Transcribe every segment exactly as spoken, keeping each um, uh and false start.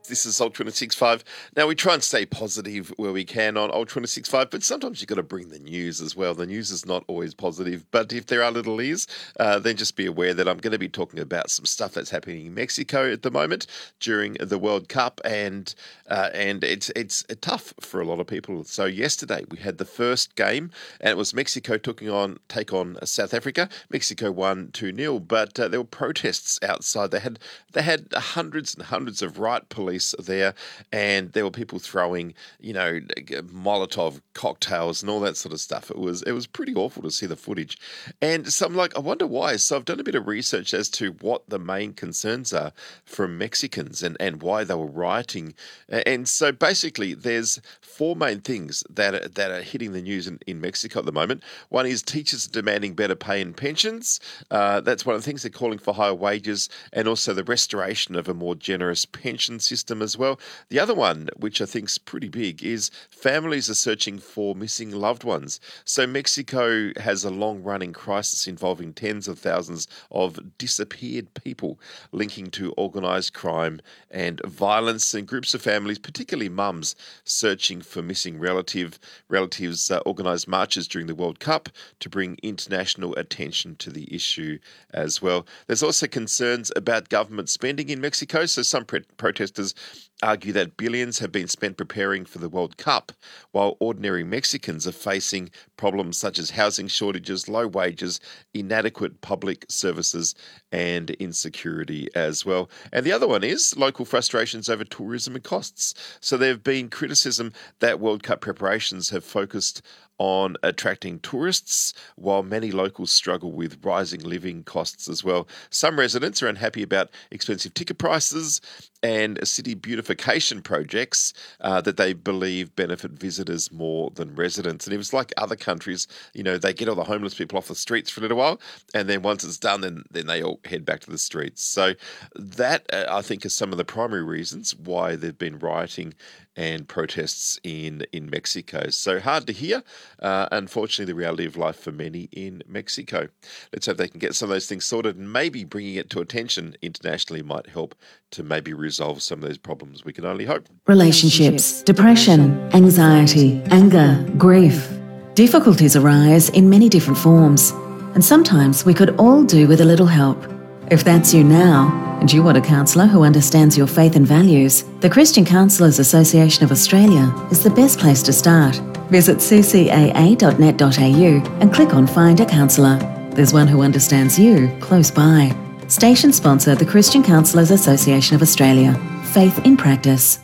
This is Ultra one oh six point five. Now, we try and stay positive where we can on Ultra one oh six point five, but sometimes you've got to bring the news as well. The news is not always positive, but if there are little ears, uh, then just be aware that I'm going to be talking about some stuff that's happening in Mexico at the moment during the World Cup, and uh, and it's it's tough for a lot of people. So yesterday we had the first game, and it was Mexico taking on take on South Africa. Mexico won two nil, but uh, there were protests outside. They had they had hundreds and hundreds of riot police there, and there were people throwing, you know, Molotov cocktails and all that sort of stuff. It was it was pretty awful to see the footage. And so I'm like, I wonder why. So I've done a bit of research as to what the main concerns are from Mexicans and, and why they were rioting. And so basically there's four main things that are, that are hitting the news in, in Mexico at the moment. One is teachers demanding better pay and pensions. Uh, that's one of the things. They're calling for higher wages and also the restoration of a more generous pension system as well. The other one, which I think is pretty big, is families are searching for missing loved ones. So Mexico has a long-running crisis involving tens of thousands of disappeared people, linking to organised crime and violence, and groups of families, particularly mums, searching for missing relative relatives. Uh, organised marches during the World Cup to bring international attention to the issue as well. There's also concerns about government spending in Mexico. So some pre- protesters argue that billions have been spent preparing for the World Cup, while ordinary Mexicans are facing problems such as housing shortages, low wages, inadequate public services, and insecurity as well. And the other one is local frustrations over tourism and costs. So there have been criticism that World Cup preparations have focused on attracting tourists, while many locals struggle with rising living costs as well. Some residents are unhappy about expensive ticket prices and city beautification projects uh, that they believe benefit visitors more than residents. And it was like other countries, you know, they get all the homeless people off the streets for a little while, and then once it's done, then, then they all head back to the streets. So that, uh, I think, is some of the primary reasons why they've been rioting and protests in, in Mexico. So hard to hear, uh, unfortunately, the reality of life for many in Mexico. Let's hope they can get some of those things sorted, and maybe bringing it to attention internationally might help to maybe resolve some of those problems. We can only hope. Relationships, depression, anxiety, anger, grief. Difficulties arise in many different forms, and sometimes we could all do with a little help. If that's you now, and you want a counsellor who understands your faith and values, the Christian Counsellors Association of Australia is the best place to start. Visit c c a a dot net dot a u and click on Find a Counsellor. There's one who understands you close by. Station sponsor, the Christian Counsellors Association of Australia. Faith in practice.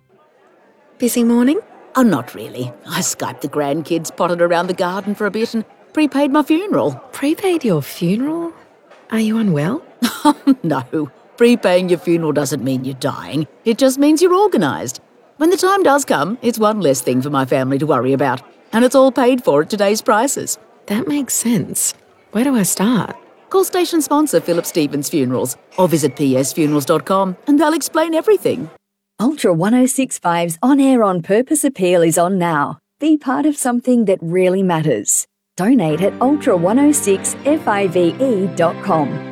Busy morning? Oh, not really. I Skyped the grandkids, potted around the garden for a bit and prepaid my funeral. Prepaid your funeral? Are you unwell? No. Prepaying your funeral doesn't mean you're dying. It just means you're organised. When the time does come, it's one less thing for my family to worry about. And it's all paid for at today's prices. That makes sense. Where do I start? Call station sponsor Philip Stevens Funerals or visit p s funerals dot com and they'll explain everything. Ultra one oh six point five's On Air On Purpose appeal is on now. Be part of something that really matters. Donate at ultra one oh six five e dot com.